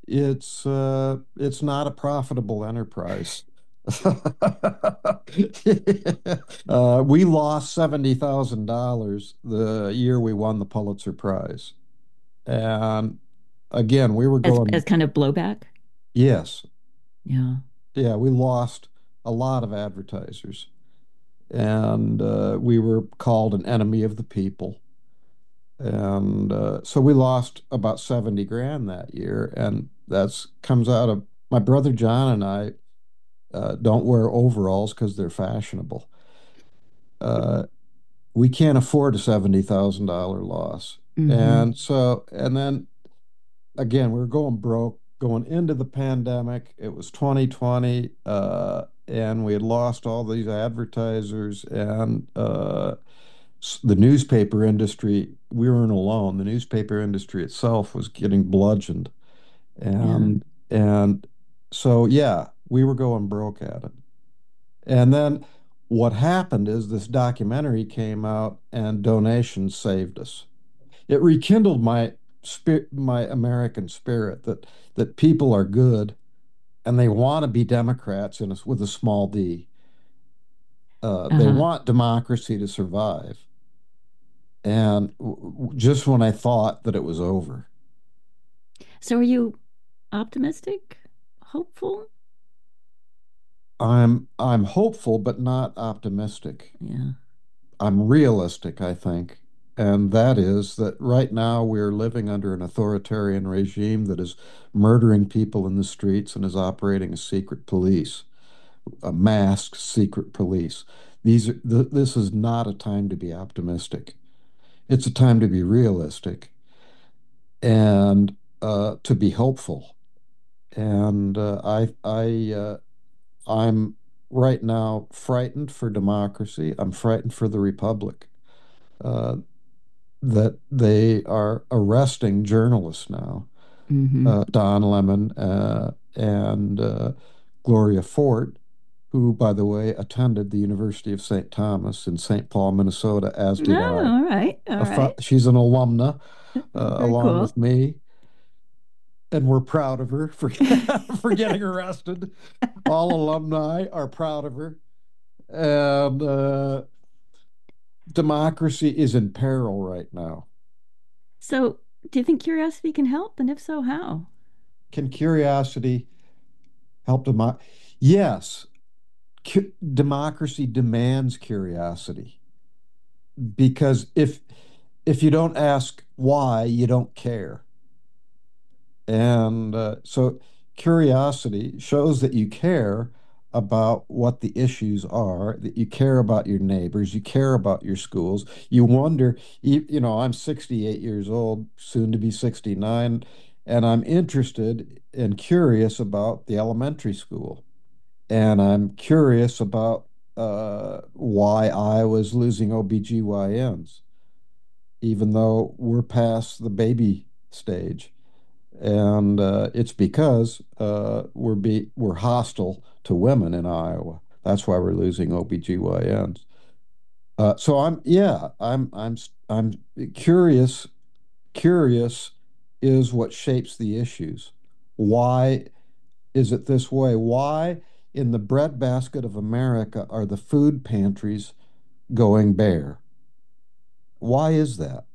it's not a profitable enterprise. We lost $70,000 the year we won the Pulitzer Prize. And again, we were As going, kind of blowback. yes, Yeah. yeah, we lost a lot of advertisers. And we were called an enemy of the people. And so we lost about 70 grand that year. And that's comes out of my brother John and I don't wear overalls because they're fashionable. Uh, we can't afford a $70,000 loss. Mm-hmm. And then again, we were going broke going into the pandemic. It was 2020, and we had lost all these advertisers and the newspaper industry. We weren't alone. The newspaper industry itself was getting bludgeoned. Yeah. And so yeah, we were going broke at it. And then what happened is this documentary came out and donations saved us. It rekindled my American spirit that people are good and they want to be Democrats with a small d. They Uh-huh. want democracy to survive. And just when I thought that it was over, So are you optimistic? Hopeful? I'm hopeful but not optimistic. Yeah. I'm realistic, I think. And that is that right now we're living under an authoritarian regime that is murdering people in the streets and is operating a secret police, a masked secret police. This is not a time to be optimistic. It's a time to be realistic and to be hopeful. And I'm right now frightened for democracy. I'm frightened for the republic. Uh, that they are arresting journalists now. Mm-hmm. Don Lemon and Gloria Fort, who, by the way, attended the University of St. Thomas in St. Paul, Minnesota, as did Oh, I. all right. All right. She's an alumna Very along cool. with me, and we're proud of her for for getting arrested. All alumni are proud of her, and democracy is in peril right now. So, do you think curiosity can help? And if so, how? Can curiosity help democracy? Yes, democracy demands curiosity because if you don't ask why, you don't care. And so curiosity shows that you care about what the issues are, that you care about your neighbors, you care about your schools. You wonder, I'm 68 years old, soon to be 69, and I'm interested and curious about the elementary school. And I'm curious about why I was losing OBGYNs, even though we're past the baby stage. And it's because we're hostile to women in Iowa. That's why we're losing OBGYNs. So I'm curious. Curious is what shapes the issues. Why is it this way? Why in the breadbasket of America are the food pantries going bare? Why is that?